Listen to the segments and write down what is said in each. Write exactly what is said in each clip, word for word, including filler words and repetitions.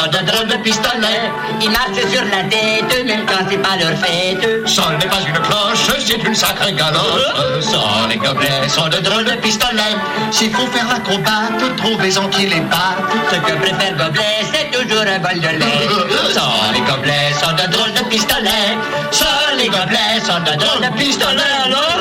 sont de drôles de pistolets. Ils marchent sur la tête, même quand c'est pas leur fête. Ça n'est pas une cloche, c'est une sacrée galoche. Ça, les gobelets sont de drôles de pistolets. S'il faut faire l'acrobate, trouvez-en qui les battent. Ce que préfère Gobelet, c'est toujours un bol de lait. Ça, les gobelets sont de drôles de pistolets. Ça, les gobelets sont de drôles de pistolets.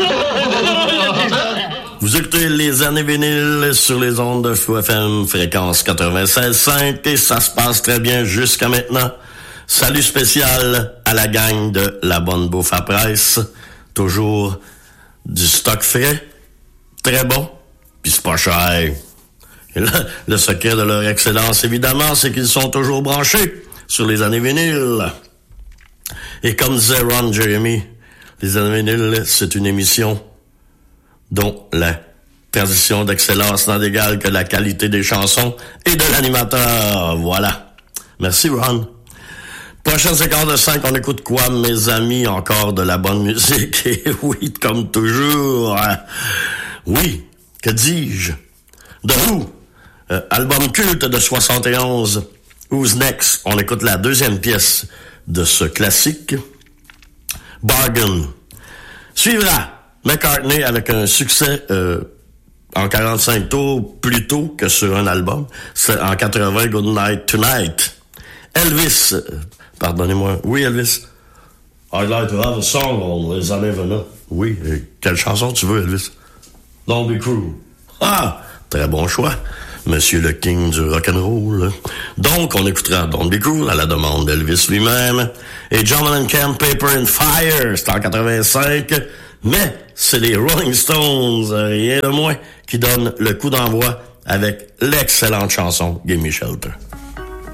Vous écoutez les années vinyles sur les ondes de Fou F M, fréquence quatre-vingt-seize cinq, et ça se passe très bien jusqu'à maintenant. Salut spécial à la gang de La Bonne Bouffe à Presse. Toujours du stock frais, très bon, puis c'est pas cher. Et là, le secret de leur excellence, évidemment, c'est qu'ils sont toujours branchés sur les années vinyles. Et comme disait Ron Jeremy, les années vinyles, c'est une émission dont la tradition d'excellence n'a d'égal que la qualité des chansons et de l'animateur. Voilà. Merci, Ron. Prochaine séquence de cinq, on écoute quoi, mes amis? Encore de la bonne musique. Et oui, comme toujours. Hein. Oui, que dis-je? The Who, euh, album culte de soixante et onze. Who's Next? On écoute la deuxième pièce de ce classique. Bargain. Suivra McCartney avec un succès euh, en quarante-cinq tours plus tôt que sur un album. C'est en quatre-vingts, Good Night Tonight. Elvis, euh, pardonnez-moi. Oui, Elvis. I'd like to have a song on les années venant. Oui, euh, quelle chanson tu veux, Elvis? Don't Be Cruel. Ah, très bon choix. Monsieur le King du rock'n'roll. Donc, on écoutera Don't Be Cruel à la demande d'Elvis lui-même. Et John Mellencamp, Paper and Fire, c'est en quatre-vingt-cinq. Mais c'est les Rolling Stones, rien de moins, qui donnent le coup d'envoi avec l'excellente chanson Give Me Shelter.